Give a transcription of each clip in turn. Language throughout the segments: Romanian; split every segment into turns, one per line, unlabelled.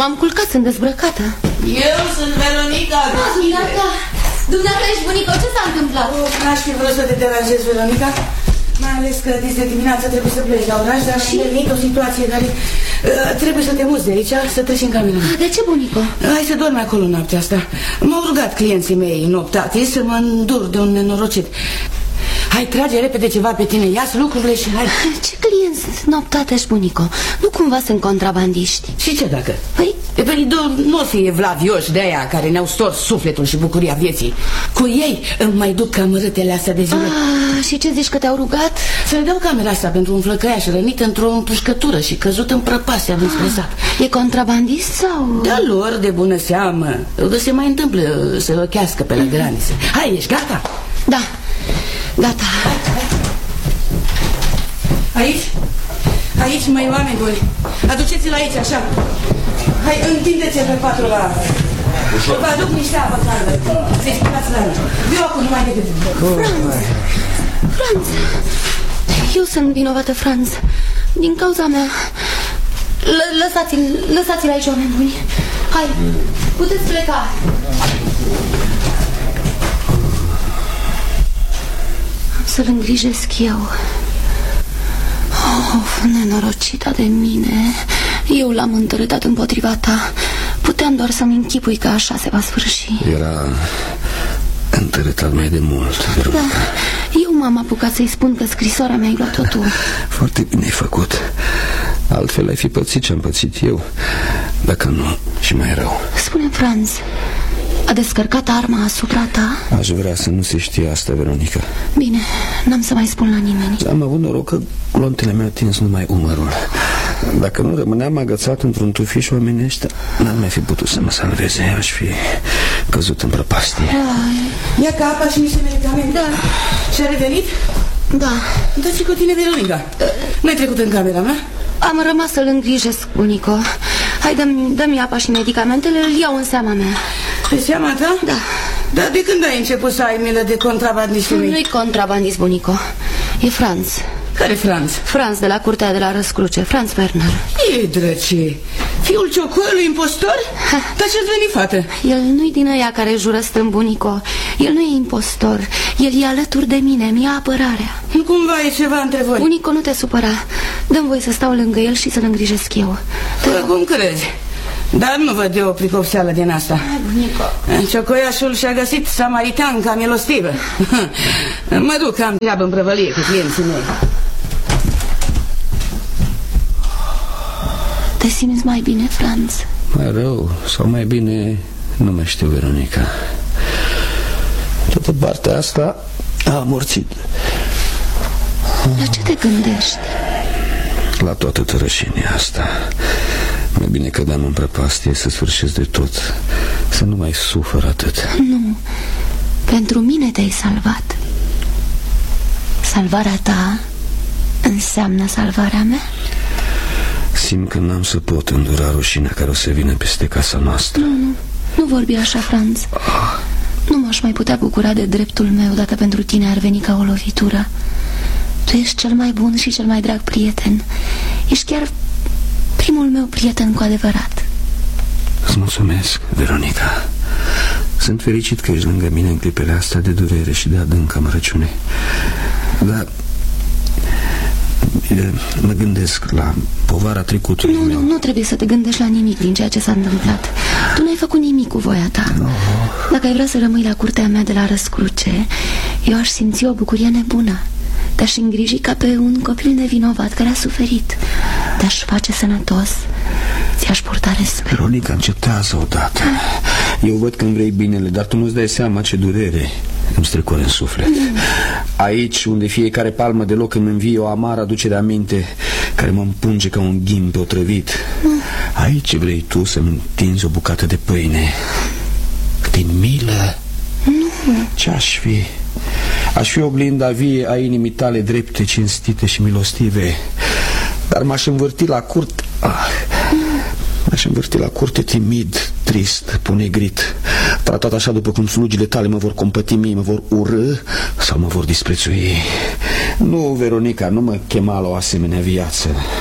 M-am culcat, sunt dezbrăcată.
Eu sunt Veronica.
Dumneata ești bunică, ce s-a întâmplat?
N-aș fi vrut să te deranjez, Veronica. Mai ales că de dimineață trebuie să pleci la oraș. Dar am venit o situație care trebuie să te muți de aici, să treci în camera mea.
De ce, bunico?
Hai să dormi acolo noaptea asta. M-au rugat clienții mei noptatii să mă îndur de un nenorocit. Hai, trage repede ceva pe tine, ia-ți lucrurile și hai.
Ce clienți noptatești, bunico? Nu cumva sunt contrabandiști?
Și ce dacă?
Păi
nu o fie vlavioși de aia care ne-au stors sufletul și bucuria vieții. Cu ei îmi mai duc cămărâtele astea de zile.
Și ce zici, că te-au rugat?
Să le dau camera asta pentru un flăcăiaș rănit într-o împușcătură și căzut în prăpastia dinspre sat.
E contrabandist sau?
Da, lor de bună seamă. Că se mai întâmplă să lochească pe la graniță. Hai, ești gata?
Da, gata.
Aici mai oameni buni. Aduceți-l aici, așa. Hai, întindeți-l pe patul ăla. Vă aduc niște apă caldă. Să-i spălați la noi. Viu acum numai decât.
Franz, eu sunt vinovată, Franz. Din cauza mea. Lăsați-l aici, oameni buni. Hai, puteți pleca. Am să-l îngrijesc eu. Nenorocita de mine. Eu l-am întărâtat împotriva ta. Puteam doar să-mi închipui că așa se va sfârși.
Era întărâtat mai de mult, Veronica.
Da, eu m-am apucat să-i spun că scrisoarea mea ai luat-o tu.
Foarte bine ai făcut. Altfel ai fi pățit ce-am pățit eu. Dacă nu, și mai rău.
Spune, Franz, a descărcat arma asupra ta?
Aș vrea să nu se știe asta, Veronica.
Bine, n-am să mai spun la nimeni.
Am avut noroc că glontele mi-au atins numai umărul. Dacă nu rămâneam agățat într-un tufiș omenește, n-ar mai fi putut să mă salveze. Aș fi căzut în prăpastie.
Ia ca apa și niște medicamente.
Da.
Și-a revenit?
Da.
Dar și cu tine, Veronica? N-ai trecut în camera mea?
Am rămas să-l îngrijesc, bunico. Hai, dă-mi apa și medicamentele, îl iau în seama mea.
Pe seama ta?
Da.
Dar de când ai început să ai milă de contrabandiștii mei?
Nu-i contrabandist, bunico. E Franz.
Care Franz?
Franz de la curtea de la Răscruce, Franz Werner.
E, drăcie, fiul ciocolului impostor? Dar ce-ți veni, fată?
El nu-i din ăia care jură strâmb, bunico. El nu e impostor. El e alături de mine, mi-a apărarea.
Nu cumva e ceva între voi?
Bunico, nu te supăra. Dă-mi voie să stau lângă el și să-l îngrijesc eu.
Cum crezi? Dar nu văd eu o pricopseală din asta.
Hai, bunico.
Ciocoiașul și-a găsit samaritanca milostivă. Mă duc, am treabă în prăvălie cu clienții mei.
Te simți mai bine, Franz?
Mai rău sau mai bine, nu mai știu, Veronica. Toată partea asta a amorțit.
La ce te gândești?
La toată tărășenia asta. Mai bine cădeam în prăpastie, să sfârșesc de tot, să nu mai sufăr atât.
Nu, pentru mine te-ai salvat. Salvarea ta înseamnă salvarea mea.
Simt că n-am să pot îndura rușinea care o să vină peste casa noastră.
Nu vorbi așa, Franz. Nu m-aș mai putea bucura de dreptul meu dacă pentru tine ar veni ca o lovitură. Tu ești cel mai bun și cel mai drag prieten. Ești chiar primul meu prieten cu adevărat.
Îți mulțumesc, Veronica. Sunt fericit că ești lângă mine în clipele astea de durere și de adâncă amărăciune. Dar mă gândesc la povara trecutului meu.
Nu trebuie să te gândești la nimic din ceea ce s-a întâmplat. Tu n-ai făcut nimic cu voia ta. Dacă ai vrea să rămâi la curtea mea de la Răscruce, eu aș simți o bucurie nebună. Te-aș îngriji ca pe un copil nevinovat care a suferit. Te-aș face sănătos. Ți-aș purta respect.
Veronica, încetează odată. Eu văd că îmi vrei binele, dar tu nu-ți dai seama ce durere îmi strecoare în suflet. Aici, unde fiecare palmă de loc îmi învie o amară aducere aminte care mă împunge ca un ghimpe otrăvit. Aici vrei tu să-mi întinzi o bucată de pâine din milă?
Nu.
Ce aș fi? Aș fi oglinda vie a inimii tale drepte, cinstite și milostive. Dar m-aș învârti la curte. M-aș învârti la curte timid, trist, ponegrit, tratat așa după cum slugile tale mă vor compătimi, mă vor urâ sau mă vor disprețui. Nu, Veronica, nu mă chema la o asemenea viață.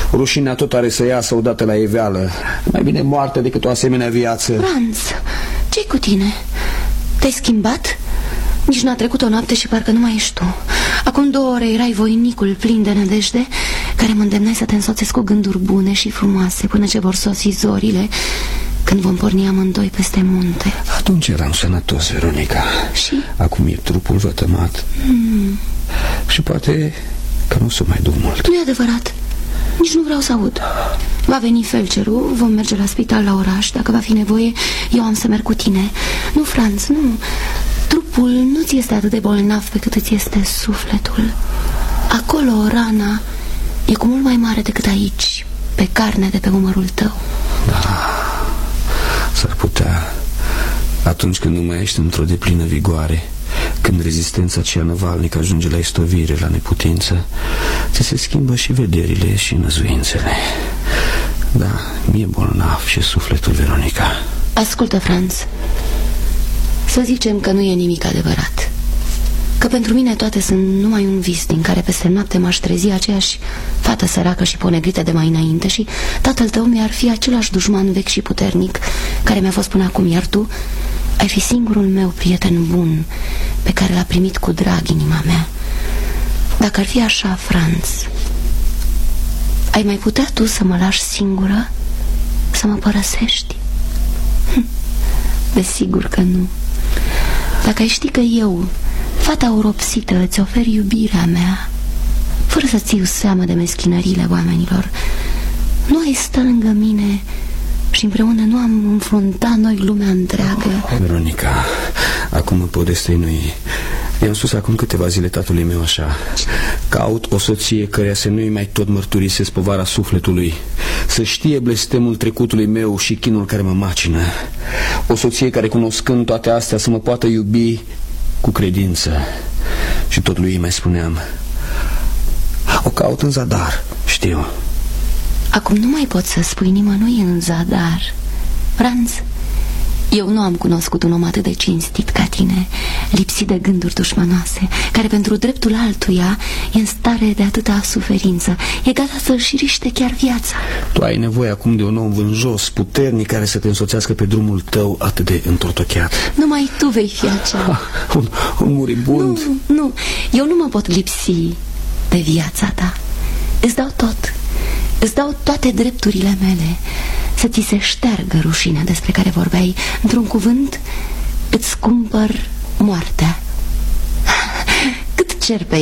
Rușinea tot are să iasă odată la iveală. Mai bine moarte decât o asemenea viață.
Franz, ce-i cu tine? Te-ai schimbat? Nici n-a trecut o noapte și parcă nu mai ești tu. Acum 2 ore erai voinicul plin de nădejde, care mă îndemnai să te însoțesc cu gânduri bune și frumoase până ce vor sosi zorile, când vom porni amândoi peste munte.
Atunci eram sănătos, Veronica.
Și?
Acum e trupul vătămat. Și poate că nu o să mai duc mult.
Nu e adevărat. Nici nu vreau să aud. Va veni felcerul, vom merge la spital la oraș. Dacă va fi nevoie, eu am să merg cu tine. Nu, Franz, nu. Trupul nu ți este atât de bolnav pe cât îți este sufletul. Acolo rana e cu mult mai mare decât aici, pe carne de pe umărul tău.
Da, s-ar putea. Atunci când nu mai ești într-o deplină vigoare, când rezistența aceea năvalnică ajunge la istovire, la neputință, ți se schimbă și vederile și năzuințele. Da, mi-e bolnav și sufletul, Veronica.
Ascultă, Franz, să zicem că nu e nimic adevărat, că pentru mine toate sunt numai un vis din care peste noapte m-aș trezi aceeași fată săracă și ponegrită de mai înainte și tatăl tău mi-ar fi același dușman vechi și puternic care mi-a fost până acum, iar tu ai fi singurul meu prieten bun pe care l-a primit cu drag inima mea. Dacă ar fi așa, Franz, ai mai putea tu să mă lași singură, să mă părăsești? Desigur că nu. Dacă ai ști că eu, fata oropsită, îți ofer iubirea mea, fără să țiu seamă de meschinările oamenilor, nu ai stă lângă mine și împreună nu am înfruntat noi lumea întreagă.
Veronica, acum mă pot destăinui. I-am spus acum câteva zile tatălui meu așa: caut o soție căreia să nu-i mai tot mărturisesc povara sufletului, să știe blestemul trecutului meu și chinul care mă macină. O soție care, cunoscând toate astea, să mă poată iubi cu credință. Și tot lui mai spuneam: o caut în zadar, știu.
Acum nu mai pot să spui nimănui în zadar, Franz. Eu nu am cunoscut un om atât de cinstit ca tine, lipsit de gânduri dușmanoase, care pentru dreptul altuia e în stare de atâta suferință, e gata să-și riște chiar viața.
Tu ai nevoie acum de un om vânjos, puternic, care să te însoțească pe drumul tău atât de întortocheat.
Numai tu vei fi acela.
Un muribund.
Nu, eu nu mă pot lipsi de viața ta. Îți dau tot. Îți dau toate drepturile mele, să ți se șteargă rușinea despre care vorbeai. Într-un cuvânt, îți cumpăr moartea. Cât cer pe